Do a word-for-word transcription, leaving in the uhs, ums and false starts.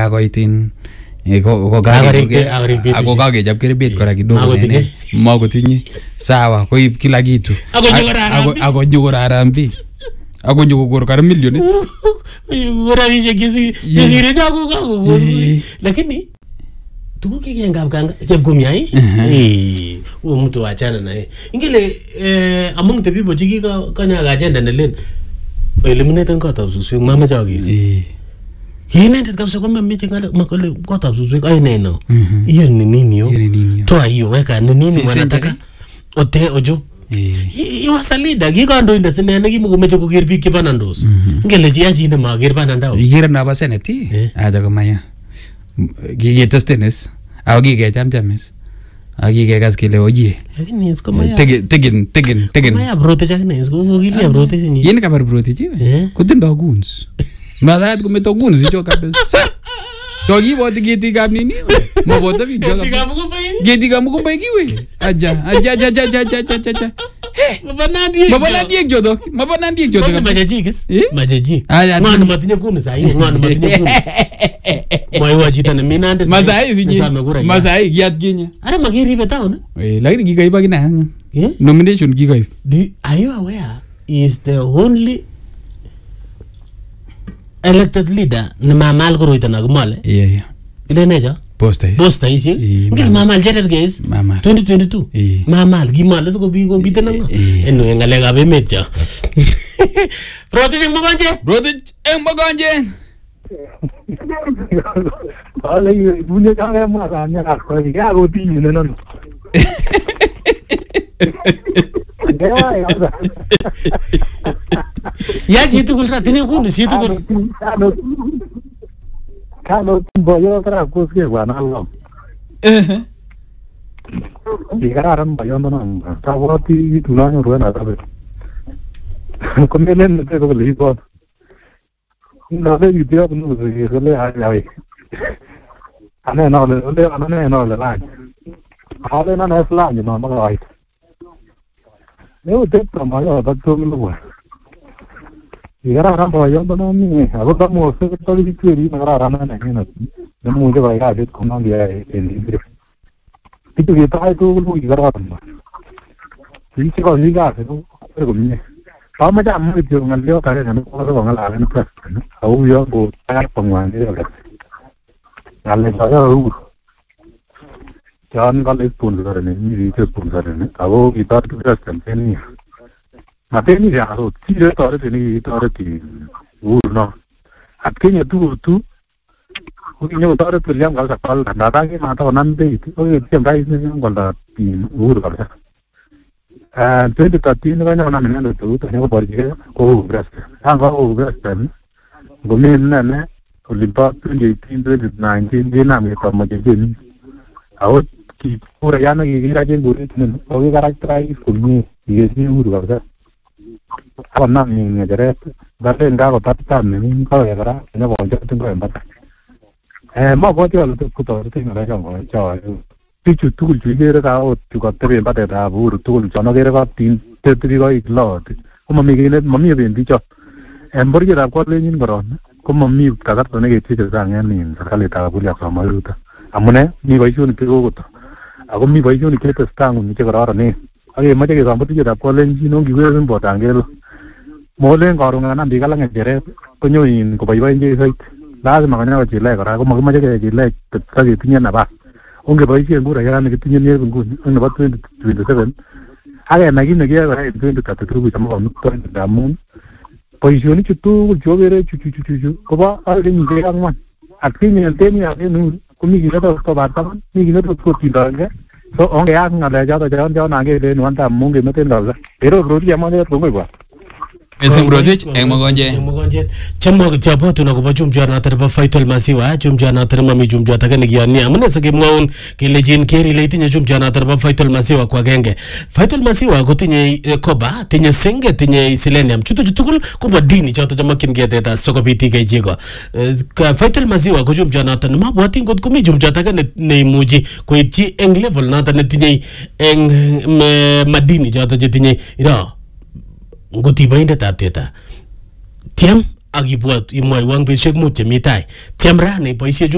kakoitin ko kage ako kakechop kerbet kora kidogo nene makotinye sawa koib kila kitu ako nyokoraran biik ako nyokokor kara milionit rabishek chesire chako kakokor lakini tukuk kikengab kanga chepkumiai eh huyo mtu achana naye ingele eh among the people chikika kanyaga agenda nelen eliminate kotab suswek mamache ager eh kiinendet kabisa kwa mimi chingale makole kotab suswek ai neno hiyo ni nini hiyo toa hiyo weka ni nini wanataka ote ojo eh iwasalida kikandoindet sinene kimukomeche koker biik chebanandos ingele chi achine maker banandao ikere nabo senate acha komaya kiketestenes ako kikechamchames ako kikekas kele oye lakini komaya tegen tegen tegen tegen komaya protege akine kokilia protege sinyi yini kabar protege kutindo guns mazat kumeto guns hicho kabisa chokiboti ketikab nini maboto biik ketikab mukumbai ketikab mukumbai kiwe aja aja aja aja aja aja mabanandie mabanandie jodo mabanandie jodo kama majajikes majajik ngwana matinye guns sai ngwana matinye guns maiwa chito ne minande mazai sinyi mazai kiat kinye are makiribe town eh lakini kikaib akina nomination kikaib are you aware is the only elected leader ni mamal koroito na kumale yeah yeah ile nejo posta is posta is ngil mamal jeter guys twenty twenty-two mamal gimal siko bi ko biten ngo eno ngale ga bemet jo protege mogonje protege en mogonje Wala hiyo bunye kanga mwana na kwa hiyo hapo tinyi neno. Ya jitu kulra tini kuni situ kul. Kalo boyo tra kuske wana lo. Eh. Digararan boyo no. Tawati tulanya ruena tabe. Komelen te ko libo. No le video no se le ay. Ane no le le ane no le la. Ale na na fla ni no ma ai. Nếu tiếp tục mà ở tập trung luôn, thì cái đó làm bao nhiêu nó mi, à có tao mua cái tôi đi chơi đi mà cái đó làm này này, nó mua cái vài cái thì cũng nó về để đi được. Thì tôi tại tôi lui cái đó mà, thì chỉ có gì cả thì nó cái cũng như, tao mới chạm cái trường ngành liêu cái này nó có cái bằng cái là nó phải, hầu như bộ tay bằng ngoài cái là, ngành này phải là John got his spoon for an enemy, his spoon for an avo, he thought to just company. Nothing is out, see the authority, authority, would not. At Kenya two two, who knew authority to young girls called Nataki Mata on Monday, only some guys in Gola in Wood. And twenty thirteen, when I'm in the two, to never body go breast. I go breast then. Go in and Olympus twenty eighteen, twenty nineteen, Vietnam from Majin. Out. Ki pura yana ki gira jen buri tun o ki karakterai kunni ye si uru ga sa na ni ne dere da len ga ko tatta ni ko ya gara ne bo ja tun ko emba eh ma bo ti ala tu to ti na ga ko cha ti chu tu ju ge ga o tu ko te ba da buru tu ju no ge ga tin te ti go ik lo ko ma mi ge ne ma mi ben di cho em bor ge da ko le nin goron ko ma mi ka ga to ne ge ti ga ngen ni sa le ta bu ya sa ma ru ta amune mi bai chu ni pe go to ako mi boyo ni kete stangu ni chekara ne age mache ke sambuti jeda polen jino giwe sen botangelo molen garunga na bigala ngere konyo in ko bai bai je sai lazima kanya ko chile kara ko mag mache ke chile ta ge tinya na ba onge bai ke ngura ya ne tinya ne ngu ne ba twenty twenty-seven age na gi ne ge ga twenty thirty-two bi tamo no to da mun position chu tu jo bere chu chu chu chu ko ba age ni ge ang man atini te ni age nu kumi kita tu kau batam, ni kita tu kau tidak kan? So orang yang ada jauh jauh jauh nanti dia nuan tam mungkin mungkin dah. Pero roti yang mana tu mungkin buat. Mesem roti, eng mogonje. Eng mogonje. Cuma jawab tu nak buat jumpa na terba Faisal Masiwa, jumpa na terma mi jumpa takkan lagi ni. Amane sekian maun kelejin kiri leitinya jumpa na terba Faisal Masiwa kwa genge. Faisal Masiwa ko tinya koba, tinya senge, tinya silenium. Cutu cutu kul ko buat dini jauh tu cuma kin kita dah soko biti kai jigo. Faisal Masiwa ko jumpa na terma buat tingkut kumi jumpa takkan ne muji ko iti eng level na terne tinya eng madini jauh tu tinya ira. Nguti bain dah tak tiada. Tiam agi buat imai wang besok mu cemitai. Tiam rah ni paisi